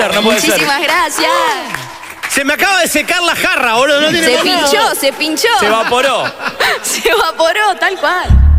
ser, no puede ser. Muchísimas gracias. Se me acaba de secar la jarra, boludo. No tiene Se sentido. pinchó. Se evaporó. Se evaporó, tal cual.